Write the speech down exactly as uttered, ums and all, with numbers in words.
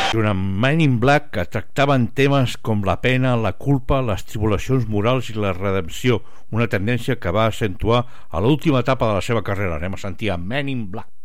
Junt amb Men in Black, que tractaven temes com la pena, la culpa, les tribulacions morals i la redempció, una tendència que va accentuar a l'última etapa de la seva carrera. Anem a sentir a Men in Black.